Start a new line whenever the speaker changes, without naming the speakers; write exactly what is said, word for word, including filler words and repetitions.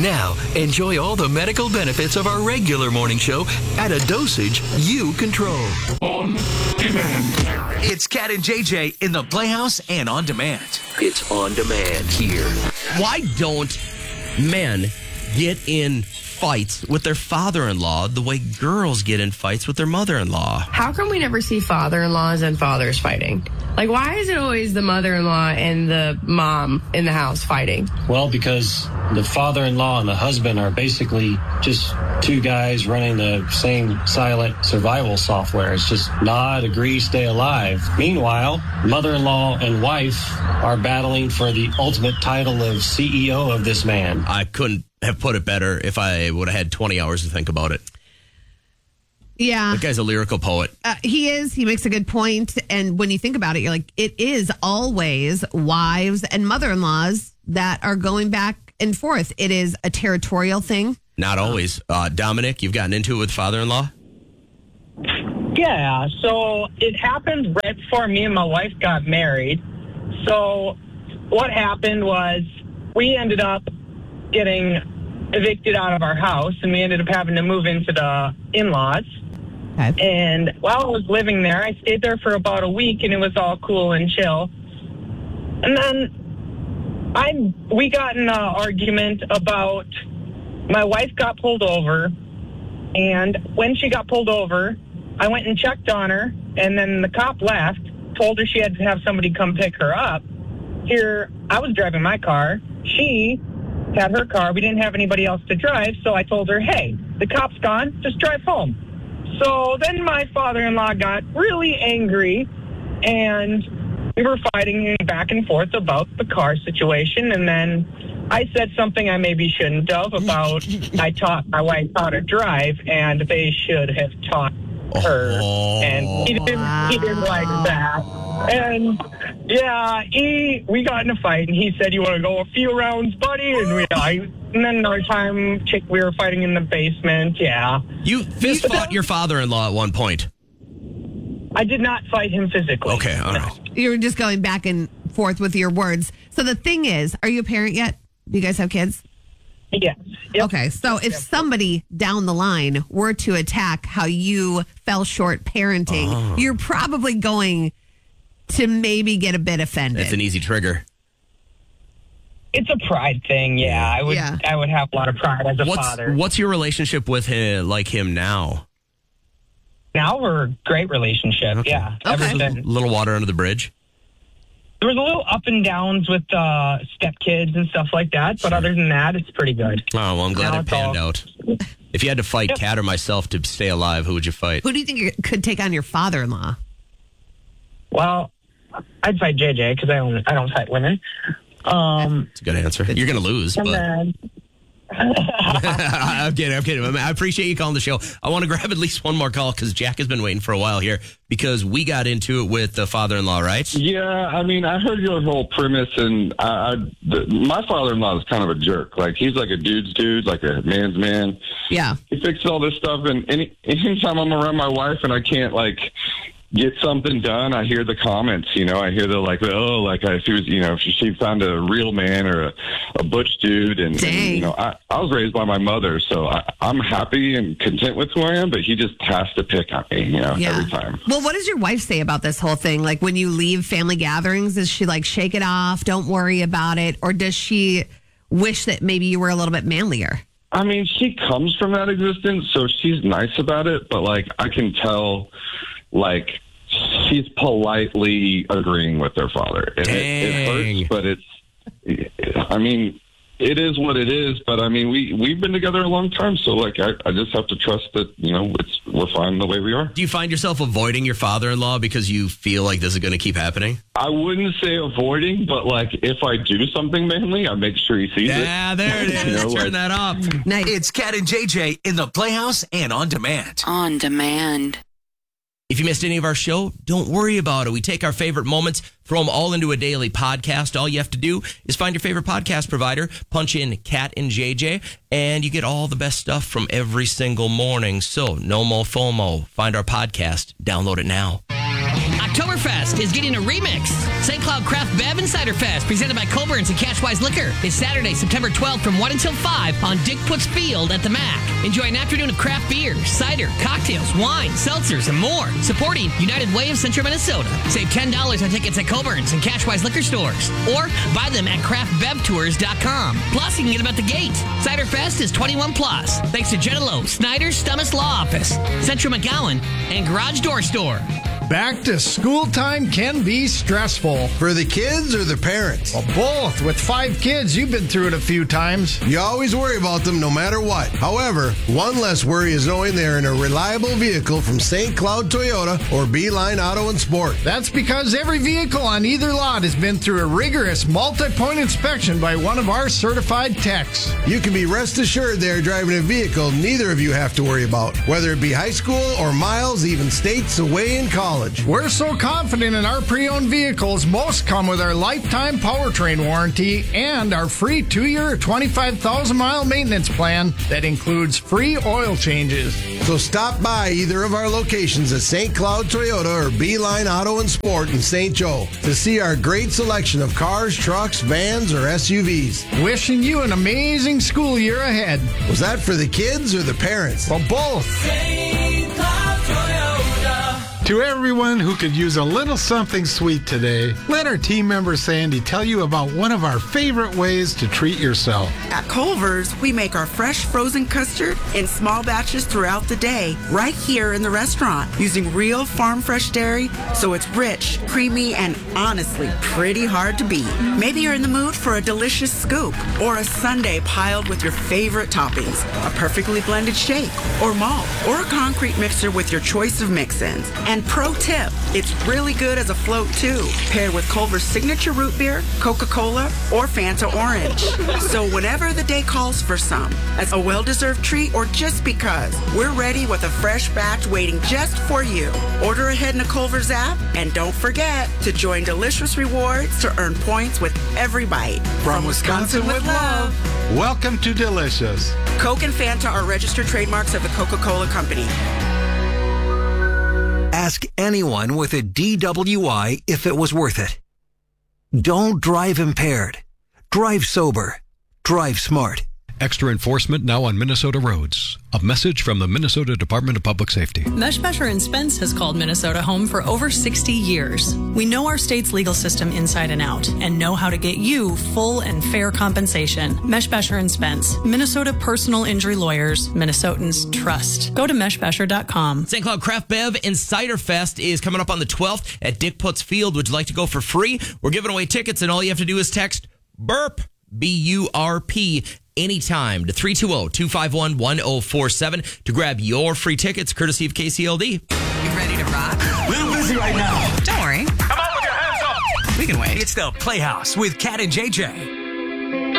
Now, enjoy all the medical benefits of our regular morning show at a dosage you control.
On demand.
It's Cat and J J in the Playhouse and on demand.
It's on demand here.
Why don't men get in fights with their father-in-law the way girls get in fights with their mother-in-law?
How come we never see father-in-laws and fathers fighting? Like, why is it always the mother-in-law and the mom in the house fighting?
Well, because the father-in-law and the husband are basically just two guys running the same silent survival software. It's just nod, agree, stay alive. Meanwhile, mother-in-law and wife are battling for the ultimate title of C E O of this man.
I couldn't have put it better if I would have had twenty hours to think about it.
Yeah.
That guy's a lyrical poet.
Uh, he is. He makes a good point. And when you think about it, you're like, it is always wives and mother-in-laws that are going back and forth. It is a territorial thing.
Not always. Uh, Dominic, you've gotten into it with father-in-law?
Yeah, so it happened right before me and my wife got married. So what happened was we ended up getting evicted out of our house, and we ended up having to move into the in-laws.
Okay.
And while I was living there, I stayed there for about a week, and it was all cool and chill. And then I we got in an argument about my wife got pulled over, and when she got pulled over, I went and checked on her, and then the cop left, told her she had to have somebody come pick her up. Here, I was driving my car. She had her car. We didn't have anybody else to drive, so I told her, hey, the cop's gone. Just drive home. So then my father-in-law got really angry, and we were fighting back and forth about the car situation, and then I said something I maybe shouldn't have about I taught my wife how to drive, and they should have taught her.
Oh.
And he didn't, he didn't like that. And yeah, he we got in a fight, and he said, "You want to go a few rounds, buddy?" And we, I, and then another time, chick, we were fighting in the basement. Yeah,
You fist fought your father-in-law at one point.
I did not fight him physically.
Okay, all right.
You were just going back and forth with your words. So the thing is, are you a parent yet? Do you guys have kids?
Yes. Yep.
Okay, so if somebody down the line were to attack how you fell short parenting,
Oh.
you're probably going to maybe get a bit offended.
That's an easy trigger.
It's a pride thing. Yeah, I would.
Yeah.
I would have a lot of pride as a
What's
father.
what's your relationship with him like him now?
Now we're a great relationship.
Okay.
Yeah.
Okay.
Ever
A
since.
little water under the bridge?
There was a little up and downs with uh, stepkids and stuff like that, but other than that, it's pretty good.
Oh, well, I'm glad
Now
it
it's
panned
all-
out. If you had to fight
Yep.
Kat or myself to stay alive, who would you fight?
Who do you think you could take on your father-in-law?
Well, I'd fight J J because I don't. I don't fight women. Um,
It's a good answer. You're going to lose,
and
but
then
I'm kidding. I'm kidding. I, mean, I appreciate you calling the show. I want to grab at least one more call because Jack has been waiting for a while here because we got into it with the father-in-law, right?
Yeah, I mean, I heard your whole premise, and I, I, the, my father-in-law is kind of a jerk. Like, he's like a dude's dude, like a man's man.
Yeah.
He fixes all this stuff, and any, anytime I'm around my wife and I can't, like, get something done, I hear the comments, you know, I hear the, like, oh, like, if he was, you know, if she found a real man or a, a butch dude, and, and you know, I, I was raised by my mother, so I, I'm happy and content with who I am, but he just has to pick on me, you know,
Yeah.
every time.
Well, what does your wife say about this whole thing? Like when you leave family gatherings, is she like, shake it off, don't worry about it? Or does she wish that maybe you were a little bit manlier?
I mean, she comes from that existence, so she's nice about it, but, like, I can tell, like, she's politely agreeing with her father. And it, it
Dang.
hurts, but it's, I mean, it is what it is, but, I mean, we, we've been together a long time, so, like, I, I just have to trust that, you know, it's we're fine the way we are.
Do you find yourself avoiding your father-in-law because you feel like this is going to keep happening?
I wouldn't say avoiding, but, like, if I do something manly, I make sure he sees it.
Yeah, there it is.
You know,
Turn
like-
that up.
Nice.
It's Cat and J J in the Playhouse and on demand.
On demand.
If you missed any of our show, don't worry about it. We take our favorite moments, throw them all into a daily podcast. All you have to do is find your favorite podcast provider, punch in Cat and J J, and you get all the best stuff from every single morning. So no more FOMO. Find our podcast. Download it now.
I
Oktoberfest is getting a remix. Saint Cloud Craft Bev and Cider Fest, presented by Colburn's and Cashwise Liquor, is Saturday, September twelfth from one until five on Dick Puts Field at the Mac. Enjoy an afternoon of craft beer, cider, cocktails, wine, seltzers, and more. Supporting United Way of Central Minnesota. Save ten dollars on tickets at Colburn's and Cashwise Liquor stores, or buy them at craft bev tours dot com. Plus, you can get them at the gate. Cider Fest is twenty-one plus. Thanks to Jenna Lowe, Snyder's Stummis Law Office, Central McGowan, and Garage Door Store.
Back to school time can be stressful.
For the kids or the parents?
Well, both. With five kids, you've been through it a few times.
You always worry about them no matter what. However, one less worry is knowing they're in a reliable vehicle from Saint Cloud Toyota or Beeline Auto and Sport.
That's because every vehicle on either lot has been through a rigorous multi-point inspection by one of our certified techs.
You can be rest assured they're driving a vehicle neither of you have to worry about, whether it be high school or miles, even states away in college.
We're so confident in our pre-owned vehicles, most come with our lifetime powertrain warranty and our free two-year, twenty-five thousand mile maintenance plan that includes free oil changes.
So stop by either of our locations at Saint Cloud Toyota or Beeline Auto and Sport in Saint Joe to see our great selection of cars, trucks, vans, or S U Vs.
Wishing you an amazing school year ahead.
Was that for the kids or the parents?
Well, both.
Saint Cloud Toyota.
To everyone who could use a little something sweet today, let our team member Sandy tell you about one of our favorite ways to treat yourself.
At Culver's, we make our fresh frozen custard in small batches throughout the day, right here in the restaurant, using real farm fresh dairy, so it's rich, creamy, and honestly pretty hard to beat. Maybe you're in the mood for a delicious scoop or a sundae piled with your favorite toppings, a perfectly blended shake or malt, or a concrete mixer with your choice of mix-ins. And pro tip, it's really good as a float too, paired with Culver's signature root beer, Coca-Cola, or Fanta Orange. So whenever the day calls for some, as a well-deserved treat or just because, we're ready with a fresh batch waiting just for you. Order ahead in the Culver's app, and don't forget to join Delicious Rewards to earn points with every bite.
From Wisconsin with love. Welcome to Delicious.
Coke and Fanta are registered trademarks of the Coca-Cola Company.
Ask anyone with a D W I if it was worth it. Don't drive impaired. Drive sober. Drive smart.
Extra enforcement now on Minnesota roads. A message from the Minnesota Department of Public Safety.
Meshbesher and Spence has called Minnesota home for over sixty years. We know our state's legal system inside and out and know how to get you full and fair compensation. Meshbesher and Spence, Minnesota personal injury lawyers, Minnesotans trust. Go to meshbesher dot com.
Saint Cloud Craft Bev and Cider Fest is coming up on the twelfth at Dick Puts Field. Would you like to go for free? We're giving away tickets, and all you have to do is text BURP, B U R P, anytime to three two zero, two five one, one zero four seven to grab your free tickets, courtesy of K C L D.
You ready to rock?
A little busy right now.
Don't worry.
Come on with your hands up.
We can wait. It's the Playhouse with Cat and J J.